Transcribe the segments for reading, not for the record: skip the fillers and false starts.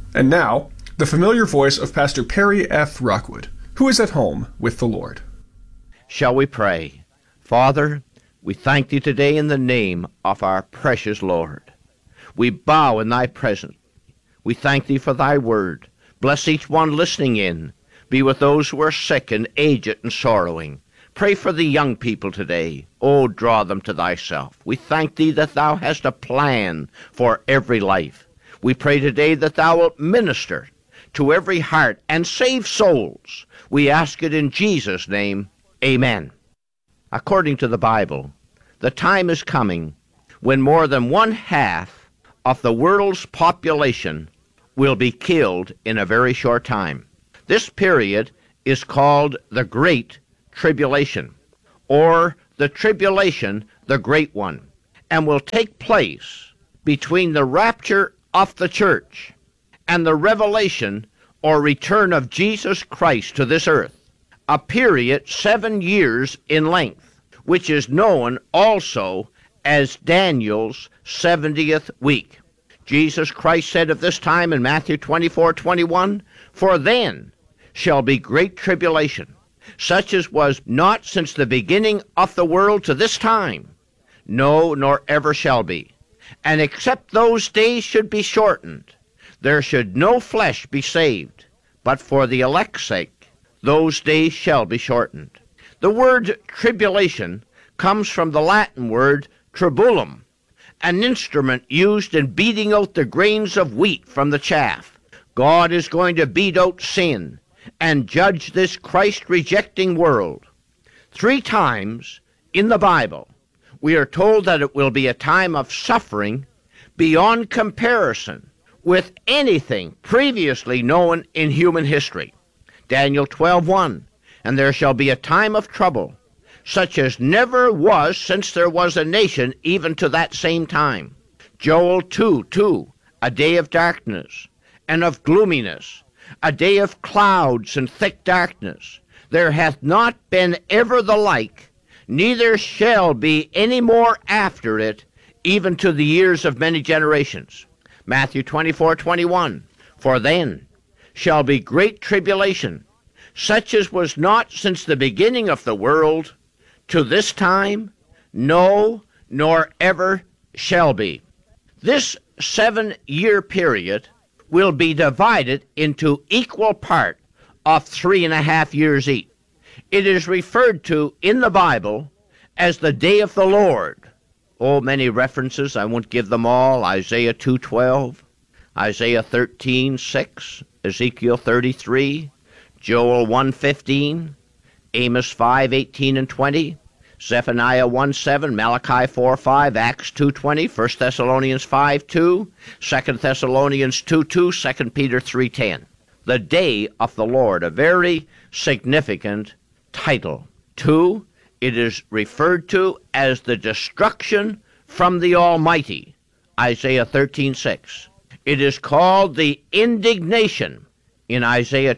And now, the familiar voice of Pastor Perry F. Rockwood, who is at home with the Lord. Shall we pray? Father, we thank Thee today in the name of our precious Lord. We bow in Thy presence. We thank Thee for Thy word. Bless each one listening in. Be with those who are sick and aged and sorrowing. Pray for the young people today. Oh, draw them to Thyself. We thank Thee that Thou hast a plan for every life. We pray today that Thou wilt minister to every heart and save souls. We ask it in Jesus' name. Amen. According to the Bible, the time is coming when more than 1/2 of the world's population will be killed in a very short time. This period is called the Great Tribulation, or the Tribulation, the Great One, and will take place between the rapture of the church and the revelation or return of Jesus Christ to this earth, a period 7 years in length, which is known also as Daniel's 70th week. Jesus Christ said of this time in Matthew 24:21, "For then shall be great tribulation, such as was not since the beginning of the world to this time, no, nor ever shall be. And except those days should be shortened, there should no flesh be saved, but for the elect's sake, those days shall be shortened." The word tribulation comes from the Latin word tribulum, an instrument used in beating out the grains of wheat from the chaff. God is going to beat out sin and judge this Christ-rejecting world. 3 times in the Bible, we are told that it will be a time of suffering beyond comparison with anything previously known in human history. Daniel 12:1, "And there shall be a time of trouble, such as never was since there was a nation even to that same time." Joel 2:2, "A day of darkness and of gloominess, a day of clouds and thick darkness. There hath not been ever the like, neither shall be any more after it, even to the years of many generations." Matthew 24:21, "For then shall be great tribulation, such as was not since the beginning of the world to this time, no, nor ever shall be." This 7-year period will be divided into equal part of 3.5 years each. It is referred to in the Bible as the day of the Lord. Oh, many references, I won't give them all. Isaiah 2:12, Isaiah 13:6, Ezekiel 33, Joel 1:15, Amos 5:18 and 20, Zephaniah 1:7, Malachi 4:5, Acts 2:20, 1 Thessalonians 5:2, 2 Thessalonians 2:2, 2 Peter 3:10. The day of the Lord, a very significant title. 2, it is referred to as the destruction from the Almighty, Isaiah 13:6. It is called the indignation in Isaiah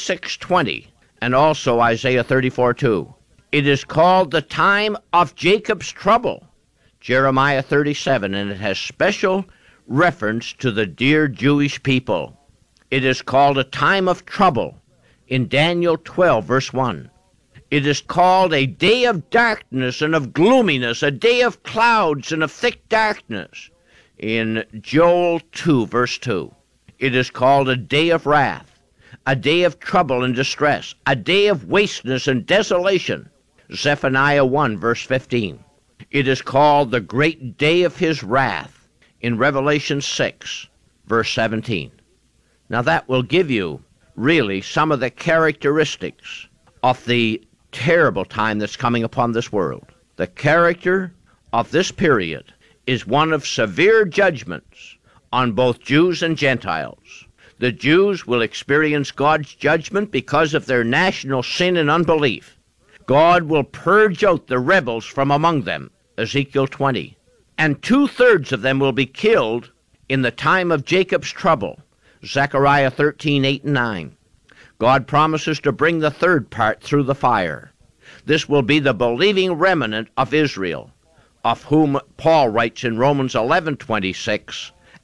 26:20 and also Isaiah 34:2. It is called the time of Jacob's trouble, Jeremiah 37, and it has special reference to the dear Jewish people. It is called a time of trouble in Daniel 12, verse 1. It is called a day of darkness and of gloominess, a day of clouds and of thick darkness in Joel 2, verse 2. It is called a day of wrath, a day of trouble and distress, a day of wasteness and desolation, Zephaniah 1, verse 15. It is called the great day of his wrath in Revelation 6, verse 17. Now that will give you really some of the characteristics of the terrible time that's coming upon this world. The character of this period is one of severe judgments on both Jews and Gentiles. The Jews will experience God's judgment because of their national sin and unbelief. God will purge out the rebels from among them, Ezekiel 20, and 2/3 of them will be killed in the time of Jacob's trouble, Zechariah 13:8 and 9. God promises to bring the third part through the fire. This will be the believing remnant of Israel, of whom Paul writes in Romans 11:26,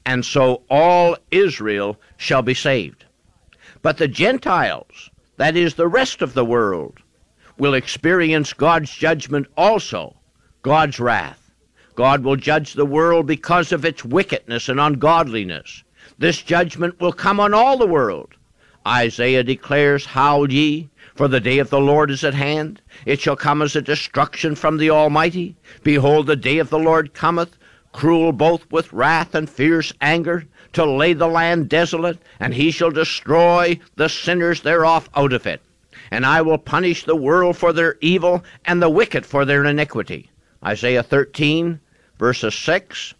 and so all Israel shall be saved. But the Gentiles, that is the rest of the world, will experience God's judgment also, God's wrath. God will judge the world because of its wickedness and ungodliness. This judgment will come on all the world. Isaiah declares, Howl ye, for the day of the Lord is at hand. It shall come as a destruction from the Almighty. Behold, the day of the Lord cometh, cruel both with wrath and fierce anger, to lay the land desolate, and he shall destroy the sinners thereof out of it. And I will punish the world for their evil, and the wicked for their iniquity. Isaiah 13, verses 6,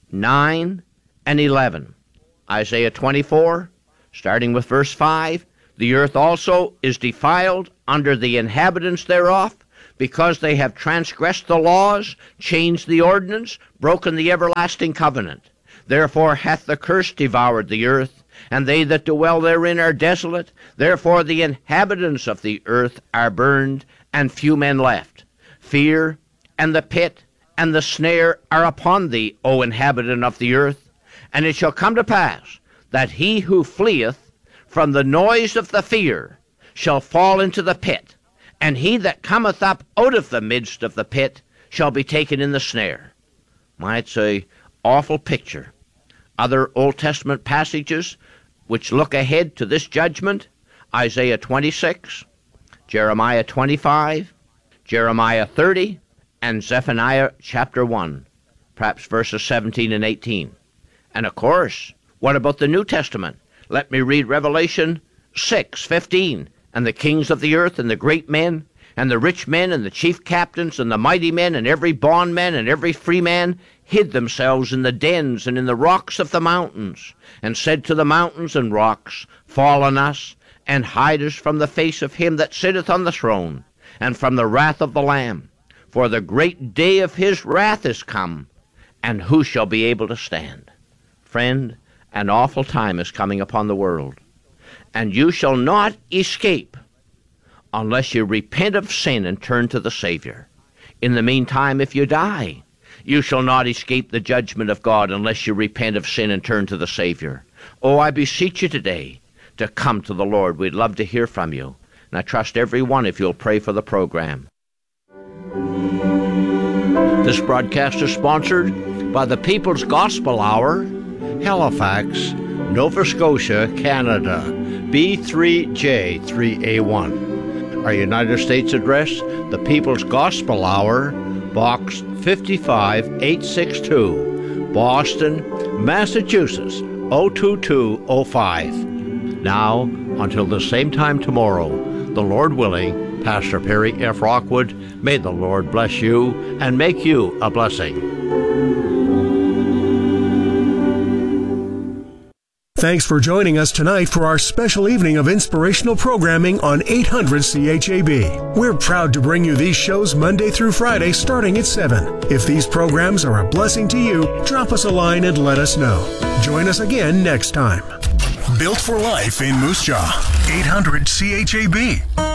9, and 11. Isaiah 24, starting with verse 5, the earth also is defiled under the inhabitants thereof, because they have transgressed the laws, changed the ordinance, broken the everlasting covenant. Therefore hath the curse devoured the earth, and they that dwell therein are desolate. Therefore the inhabitants of the earth are burned, and few men left. Fear and the pit and the snare are upon thee, O inhabitant of the earth. And it shall come to pass that he who fleeth from the noise of the fear shall fall into the pit, and he that cometh up out of the midst of the pit shall be taken in the snare. It's a awful picture. Other Old Testament passages which look ahead to this judgment, Isaiah 26, Jeremiah 25, Jeremiah 30, and Zephaniah chapter 1, perhaps verses 17 and 18. And of course, what about the New Testament? Let me read Revelation 6:15. And the kings of the earth, and the great men, and the rich men, and the chief captains, and the mighty men, and every bondman, and every free man, hid themselves in the dens and in the rocks of the mountains, and said to the mountains and rocks, Fall on us, and hide us from the face of him that sitteth on the throne, and from the wrath of the Lamb. For the great day of his wrath is come, and who shall be able to stand? Friend, an awful time is coming upon the world, and you shall not escape unless you repent of sin and turn to the Savior. In the meantime, if you die, you shall not escape the judgment of God unless you repent of sin and turn to the Savior. Oh, I beseech you today to come to the Lord. We'd love to hear from you. And I trust every one if you'll pray for the program. This broadcast is sponsored by the People's Gospel Hour, Halifax, Nova Scotia, Canada, B3J3A1. Our United States address, the People's Gospel Hour, Box 55862, Boston, Massachusetts, 02205. Now, until the same time tomorrow, the Lord willing, Pastor Perry F. Rockwood, may the Lord bless you and make you a blessing. Thanks for joining us tonight for our special evening of inspirational programming on 800 CHAB. We're proud to bring you these shows Monday through Friday starting at 7. If these programs are a blessing to you, drop us a line and let us know. Join us again next time. Built for life in Moose Jaw. 800 CHAB.